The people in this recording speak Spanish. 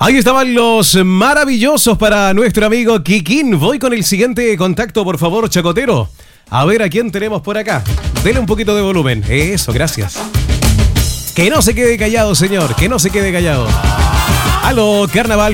Ahí estaban los maravillosos para nuestro amigo Kikín. Voy con el siguiente contacto, por favor, Chacotero. A ver a quién tenemos por acá. Dele un poquito de volumen. Eso, gracias. Que no se quede callado, señor. Que no se quede callado. Aló, Carnaval.